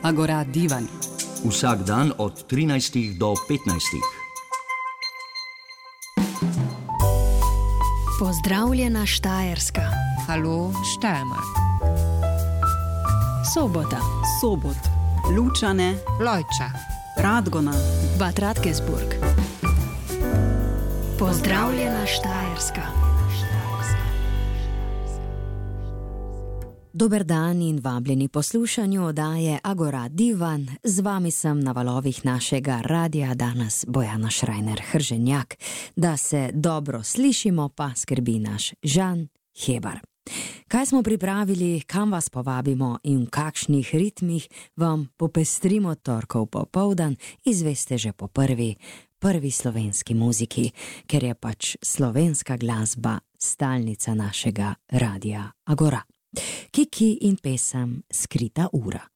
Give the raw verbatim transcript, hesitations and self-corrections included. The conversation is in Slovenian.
Agora Divan. Vsak dan od trinajstih do petnajstih. Pozdravljena Štajerska. Halo Steiermark. Sobota. Sobot. Lučane. Lojča. Radgona. Bad Radkersburg. Pozdravljena Štajerska. Dober dan in vabljeni poslušanju oddaje Agora Divan. Z vami sem na valovih našega radia danes Bojana Šrajner-Hrženjak. Da se dobro slišimo, pa skrbi naš Žan Hebar. Kaj smo pripravili, kam vas povabimo in v kakšnih ritmih vam popestrimo torkov popoldan, izveste že po prvi, prvi slovenski muziki, ker je pač slovenska glasba stalnica našega radia Agora. Kiki in pesem Skrita ura.